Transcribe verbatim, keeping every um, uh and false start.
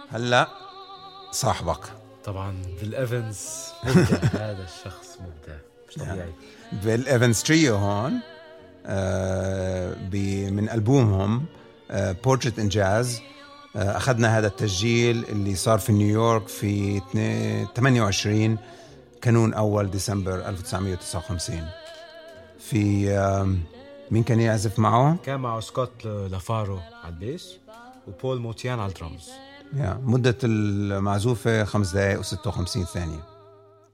هلا صاحبك طبعا بيل إيفنز مبدع. هذا الشخص مبدع مش طبيعي. بيل إيفنز تريو هون آه من ألبومهم آه Portrait in Jazz. آه أخذنا هذا التسجيل اللي صار في نيويورك في ثمانية وعشرين كانون أول ديسمبر ألف وتسعمية وتسعة وخمسين. في آه مين كان يعزف معه؟ كان معه سكوت لافارو على البيس وبول موتيان على الدرامز. مدة المعزوفة خمس دقائق وستة وخمسين ثانية.